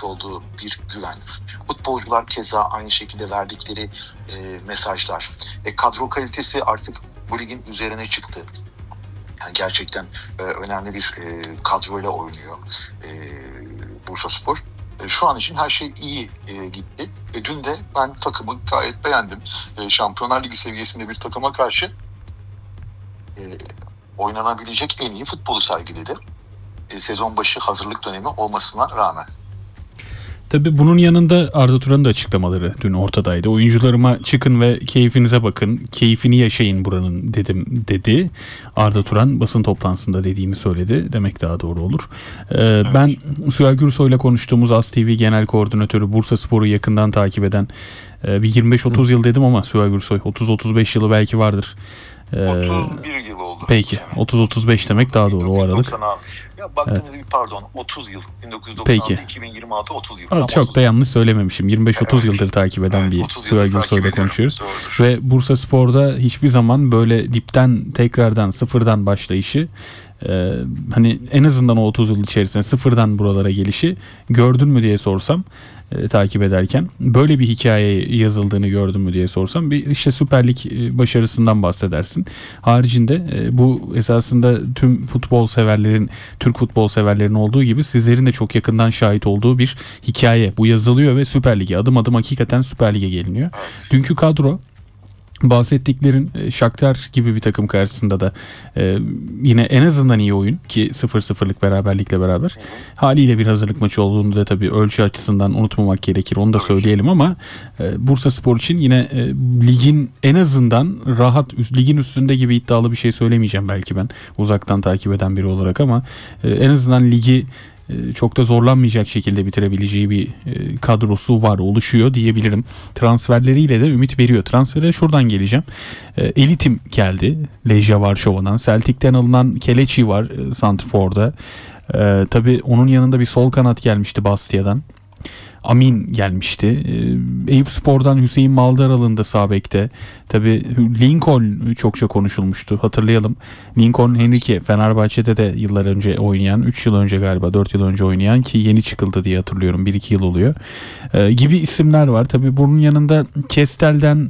vermiş olduğu bir güven. Futbolcular keza aynı şekilde verdikleri mesajlar. Kadro kalitesi artık bu ligin üzerine çıktı. Yani gerçekten önemli bir kadroyla oynuyor Bursaspor. Şu an için her şey iyi gitti. Dün de ben takımı gayet beğendim. Şampiyonlar Ligi seviyesinde bir takıma karşı oynanabilecek en iyi futbolu sergiledi. Sezon başı hazırlık dönemi olmasına rağmen. Tabii bunun yanında Arda Turan'ın da açıklamaları dün ortadaydı. Oyuncularıma çıkın ve keyfinize bakın, keyfini yaşayın buranın dedi. Arda Turan basın toplantısında dediğimi söyledi. Demek daha doğru olur. Evet. Ben Süha Gürsoy'la konuştuğumuz AS TV Genel Koordinatörü, Bursaspor'u yakından takip eden bir 25-30 yıl dedim ama Süha Gürsoy 30-35 yılı belki vardır. 31 yıl oldu. Peki. 30-35 demek daha doğru, o aralık. Ya baktığınızda evet. Pardon 30 yıl. 1996, 2026, 30 yıl. Çok da yanlış söylememişim. 25-30 yıldır takip eden bir Süha Gürsoy'la konuşuyoruz. Doğrudur. Ve Bursaspor'da hiçbir zaman böyle dipten tekrardan sıfırdan başlayışı, hani en azından o 30 yıl içerisinde sıfırdan buralara gelişi gördün mü diye sorsam, takip ederken böyle bir hikaye yazıldığını gördün mü diye sorsam, bir işte Süper Lig başarısından bahsedersin. Haricinde bu esasında tüm futbol severlerin, Türk futbol severlerin olduğu gibi sizlerin de çok yakından şahit olduğu bir hikaye. Bu yazılıyor ve Süper Lig'e adım adım hakikaten Süper Lig'e geliniyor. Dünkü kadro, bahsettiklerin Shakhtar gibi bir takım karşısında da yine en azından iyi oyun ki 0-0'lık beraberlikle beraber haliyle bir hazırlık maçı olduğunu da tabii ölçü açısından unutmamak gerekir, onu da söyleyelim ama Bursaspor için yine ligin en azından rahat, ligin üstünde gibi iddialı bir şey söylemeyeceğim belki ben uzaktan takip eden biri olarak, ama en azından ligi çok da zorlanmayacak şekilde bitirebileceği bir kadrosu var, oluşuyor diyebilirim. Transferleriyle de ümit veriyor. Transfere şuradan geleceğim. Elitim geldi Lejia Varşova'dan. Celtic'ten alınan Kelechi var santrfor'da. Tabii onun yanında bir sol kanat gelmişti Bastia'dan. Amin gelmişti. Eyüpspor'dan Hüseyin Maldar alındı sağ bekte. Tabii Lincoln çokça konuşulmuştu. Hatırlayalım. Lincoln Henrique Fenerbahçe'de de yıllar önce oynayan, 3 yıl önce galiba 4 yıl önce oynayan ki yeni çıkıldı diye hatırlıyorum. 1-2 yıl oluyor. Gibi isimler var. Tabii bunun yanında Kestel'den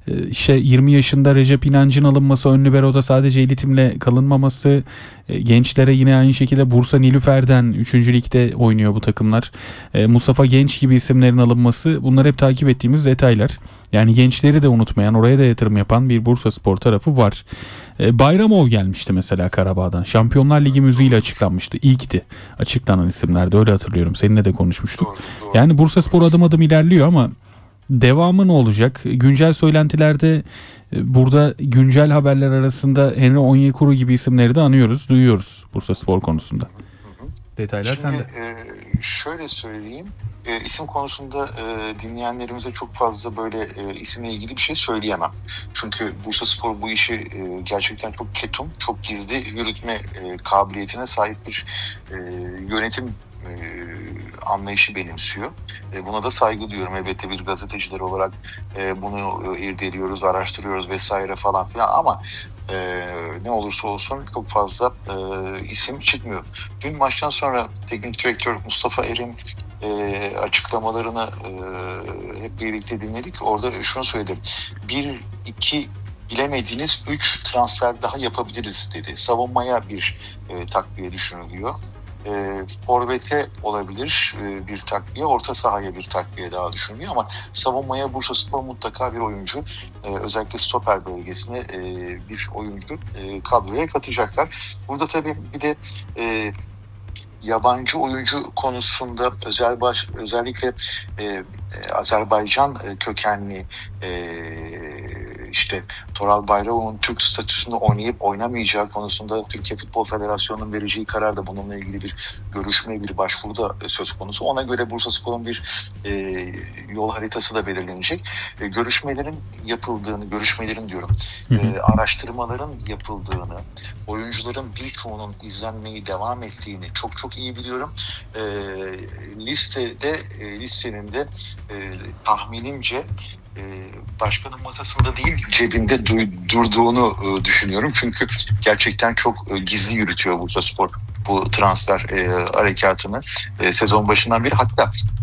20 yaşında Recep İnancı'nın alınması, ön libero'da sadece elitimle kalınmaması, gençlere yine aynı şekilde Bursa Nilüfer'den 3. Lig'de oynuyor bu takımlar. Mustafa Genç gibi isimlerin alınması, bunlar hep takip ettiğimiz detaylar. Yani gençleri de unutmayan, oraya da yatırım yapan bir Bursaspor tarafı var. Bayramov gelmişti mesela Karabağ'dan. Şampiyonlar Ligi müziğiyle açıklanmıştı. İlkti açıklanan isimlerde, öyle hatırlıyorum. Seninle de konuşmuştuk. Doğru. Yani Bursaspor adım adım ilerliyor ama devamı ne olacak? Güncel söylentilerde burada güncel haberler arasında Henry Onyekuru gibi isimleri de anıyoruz, duyuyoruz Bursaspor konusunda. Detaylar sende. Şöyle söyleyeyim. İsim konusunda dinleyenlerimize çok fazla böyle isimle ilgili bir şey söyleyemem. Çünkü Bursaspor bu işi gerçekten çok ketum, çok gizli yürütme kabiliyetine sahip bir yönetim anlayışı benimsiyor. Buna da saygı duyuyorum. Elbette bir gazeteciler olarak bunu irdeliyoruz, araştırıyoruz vesaire falan filan ama ne olursa olsun çok fazla isim çıkmıyor. Dün maçtan sonra teknik direktör Mustafa Er'in açıklamalarını hep birlikte dinledik. Orada şunu söyledi. 1-2 bilemediğiniz 3 transfer daha yapabiliriz dedi. Savunmaya bir takviye düşünülüyor. Forvet'e olabilir bir takviye, orta sahaya bir takviye daha düşünülüyor ama savunmaya Bursaspor mutlaka bir oyuncu, özellikle stoper bölgesine bir oyuncu kadroya katacaklar. Burada tabii bir de yabancı oyuncu konusunda özellikle Azerbaycan kökenli işte Toral Bayramov'un Türk statüsünde oynayıp oynamayacağı konusunda Türkiye Futbol Federasyonu'nun vereceği karar da bununla ilgili bir görüşme, bir başvuru da söz konusu. Ona göre Bursaspor'un bir yol haritası da belirlenecek. Araştırmaların yapıldığını, oyuncuların birçoğunun izlenmeyi devam ettiğini çok iyi biliyorum. Listenin de tahminimce başkanın masasında değil cebinde durduğunu düşünüyorum. Çünkü gerçekten çok gizli yürütüyor Bursaspor bu transfer harekatını sezon başından beri. Hatta